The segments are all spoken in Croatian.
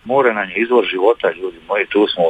more nam je izvor života, ljudi moji,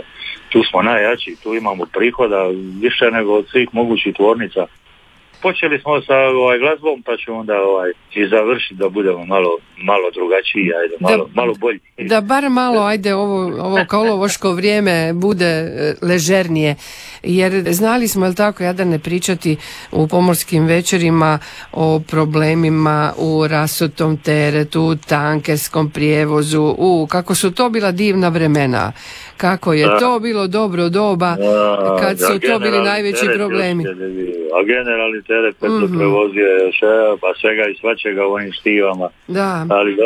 tu smo najjači, tu imamo prihoda više nego od svih mogućih tvornica. Počeli smo sa glazbom, pa ću onda i završiti da budemo malo drugačiji, ajde, malo bolji. Da bar malo, ajde, ovo kolovoško vrijeme bude ležernije, jer znali smo, jel tako, Jadrane, pričati u pomorskim večerima o problemima u rasutom teretu, u tankerskom prijevozu, kako su to bila divna vremena, kako je to bilo dobro doba, kad su to bili najveći problemi. A generalni teret kad se prevozio pa svega i svačega u ovim štivama. Da. Ali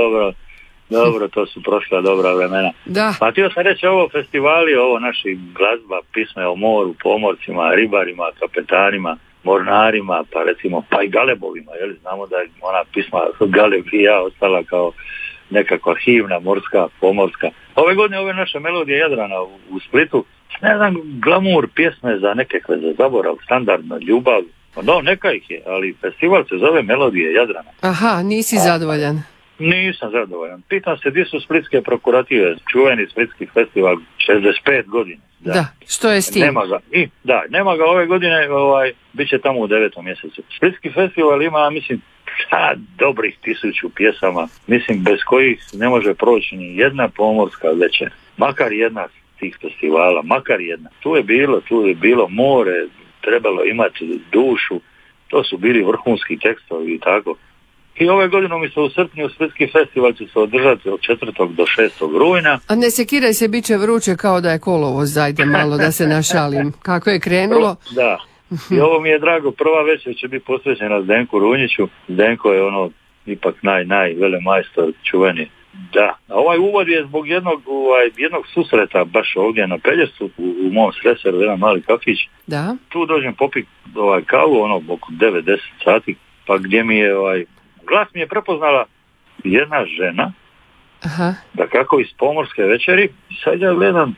dobro, to su prošla dobra vremena. Da. Pa htio sam reći, ovo festivali, ovo naši glazba, pisme o moru, pomorcima, ribarima, kapetanima, mornarima, pa recimo pa i galebovima, jel? Znamo da je ona pisma Galeb i ja ostala kao nekakva himna morska, pomorska. Ove godine ove naše melodije Jadrana u Splitu, ne znam, glamur pjesme za nekakve, za zaborav, standardna ljubav, no neka ih je, ali festival se zove Melodije Jadrana. Aha, nisi zadovoljan? Nisam zadovoljan. Pitam se gdje su splitske prokurative, čuveni splitski festival, 65 godina. Da, što je s tim? Nema ga ove godine, bit će tamo u 9. mjesecu. Splitski festival ima, mislim, dobrih 1000 pjesama, mislim, bez kojih ne može proći ni jedna pomorska večer, makar jedna tih festivala, makar jedna. Tu je bilo more, trebalo imati dušu, to su bili vrhunski tekstovi i tako. I ove godine mi se u srpnju Splitski festival će se održati od 4. do 6. rujna. A ne sekiraj se, bit će vruće kao da je kolovoz, dajte malo da se našalim. Kako je krenulo? Da. I ovo mi je drago, prva večer će biti posvećena Zdenku Runjiću. Zdenko je ipak velemajstor čuveni. Da, a ovaj uvod je zbog jednog susreta baš ovdje na Pelješcu u mom Sreseru, jedan mali kafić. Da. Tu dođem popit kavu, oko 9-10 sati, pa gdje mi je glas mi je prepoznala jedna žena. Aha. Da kako iz pomorske večeri, sad ja gledam,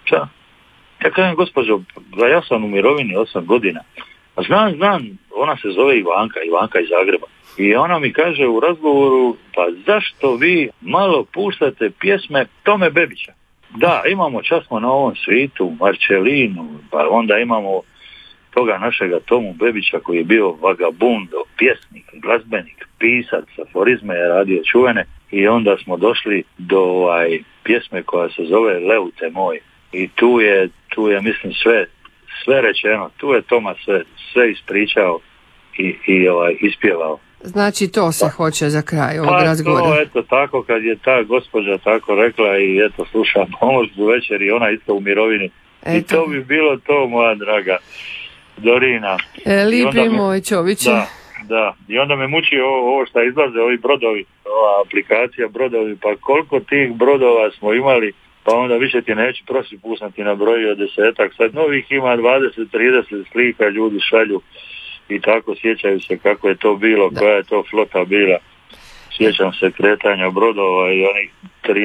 ja kažem, gospođo, ja sam u mirovini 8 godina. A znam, ona se zove Ivanka iz Zagreba. I ona mi kaže u razgovoru, pa zašto vi malo puštate pjesme Tome Bebića? Da, imamo časno na ovom svitu, Marčelinu, pa onda imamo toga našega Tomu Bebića koji je bio vagabundo, pjesnik, glazbenik, pisac, aforizme je radio čuvene i onda smo došli do pjesme koja se zove Leute moj. I tu je mislim sve rečeno, tu je Toma sve ispričao i ispjevao. Znači to se hoće za kraj ovog razgovora. To, eto, tako kad je ta gospođa tako rekla i eto, sluša pomorsku večer i ona isto u mirovini. Eto. I to bi bilo to, moja draga Dorina. Lipi moj čoviće. Da, i onda me muči ovo što izlaze, ovi brodovi, ova aplikacija brodovi, pa koliko tih brodova smo imali, pa onda više ti neću pustiti na broju od 10, sad novih ima 20-30 slika, ljudi šalju i tako sjećaju se kako je to bilo, koja je to flota bila. Sjećam se kretanja brodova i onih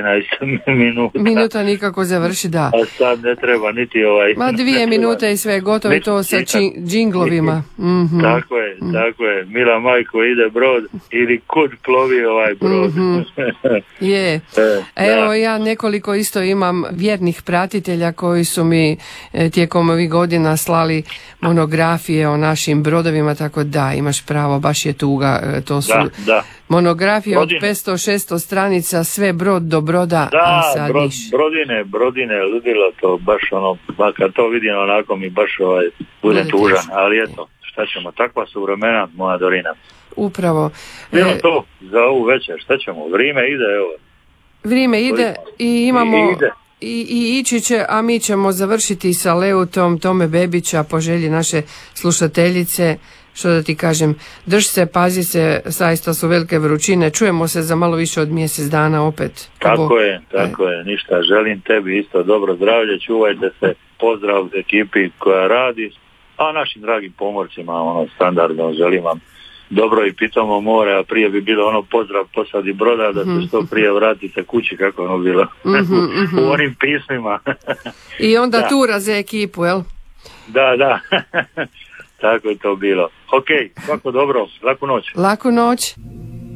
13 minuta. Minuta nikako završi, da. A sad ne treba niti Ma 2 minute i sve gotovo i to sa džinglovima. Mm-hmm. Tako je. Mila majko, ide brod ili kud plovi ovaj brod. Mm-hmm. Je. Evo ja nekoliko isto imam vjernih pratitelja koji su mi tijekom ovih godina slali monografije o našim brodovima, tako da imaš pravo, baš je tuga. To su monografije od 500-600 stranica, sve brod do broda. Da, brodine, ludilo to, baš kad to vidim onako mi baš bude tužan, ali eto, šta ćemo, takva su vremena, moja Dorina. Upravo. Bilo to za ovu večer, šta ćemo, vrijeme ide, evo. Vrijeme ide i imamo... I ići će, a mi ćemo završiti sa Leutom Tome Bebića po želji naše slušateljice. Što da ti kažem, drž se, pazi se, zaista su velike vrućine, čujemo se za malo više od mjesec dana opet. Tako je, ništa, želim tebi isto dobro zdravlje, čuvajte se, pozdrav ekipi koja radi, a našim dragim pomorcima, standardno želim vam dobro i pitamo more, a prije bi bilo pozdrav posadi broda da se što prije vratite kući kako bilo u onim pismima. I onda tura za ekipu, jel? Da. Tako je to bilo. Ok, svako dobro, laku noć. Laku noć.